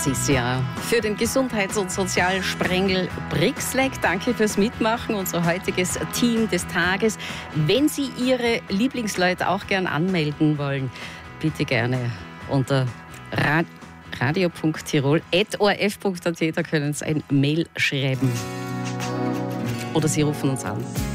Das ist ja für den Gesundheits- und Sozialsprengel Brixleck. Danke fürs Mitmachen, unser heutiges Team des Tages. Wenn Sie Ihre Lieblingsleute auch gern anmelden wollen, bitte gerne unter radio.tirol@orf.at, da können Sie ein Mail schreiben. Oder Sie rufen uns an.